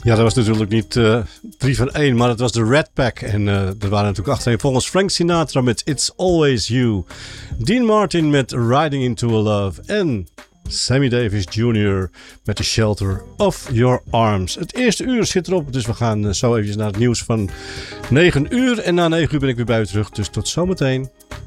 Ja, dat was natuurlijk niet 3 van 1, maar het was de Red Pack. En er waren natuurlijk achtereenvolgens Frank Sinatra met It's Always You. Dean Martin met Riding Into a Love. En Sammy Davis Jr. met The Shelter of Your Arms. Het eerste uur zit erop, dus we gaan zo even naar het nieuws van 9 uur. En na 9 uur ben ik weer bij u terug, dus tot zometeen.